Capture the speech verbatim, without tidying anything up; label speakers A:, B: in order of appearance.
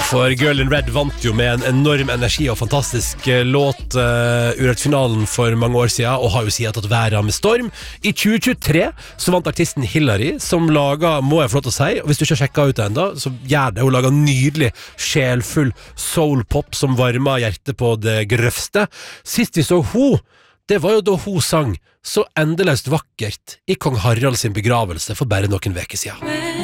A: For Girl in Red vant jo med en enorm energi og fantastisk låt uh, Urørt-finalen for mange år siden, og har jo siden tatt været med storm. I tjue tjuetre så vant artisten Hillary, som laget, må jeg få lov til å si, og hvis du ikke har sjekket ut det enda, så gjør det. Hun lager nydelig, sjelfull soul-pop som varmer hjertet på det grøvste. Sist vi så hun, det var jo da hun sang så endeløst vakkert i Kong Harald sin begravelse for bare noen veker siden.